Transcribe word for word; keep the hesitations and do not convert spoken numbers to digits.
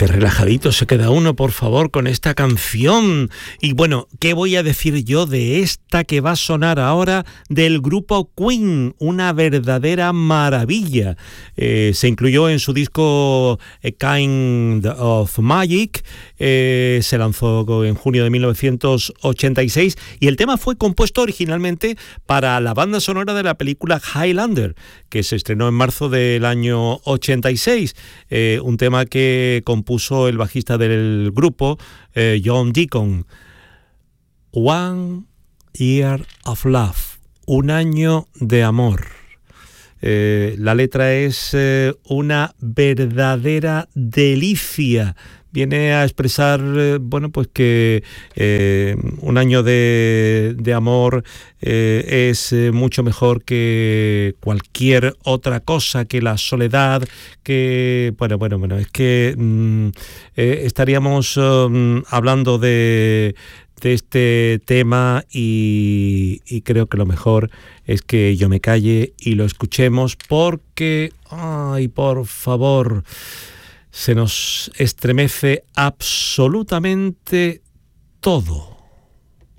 Qué relajadito se queda uno, por favor, con esta canción. Y bueno, ¿qué voy a decir yo de esta que va a sonar ahora del grupo Queen? Una verdadera maravilla. Eh, se incluyó en su disco A Kind of Magic, eh, se lanzó en junio de mil novecientos ochenta y seis y el tema fue compuesto originalmente para la banda sonora de la película Highlander, que se estrenó en marzo del año ochenta y seis. Eh, un tema que compuso puso el bajista del grupo, eh, John Deacon. One Year of Love, un año de amor. Eh, la letra es eh, una verdadera delicia. Viene a expresar, eh, bueno, pues que eh, un año de, de amor eh, es eh, mucho mejor que cualquier otra cosa, que la soledad, que, bueno, bueno, bueno, es que mm, eh, estaríamos um, hablando de, de este tema y, y creo que lo mejor es que yo me calle y lo escuchemos porque, ay, por favor, se nos estremece absolutamente todo.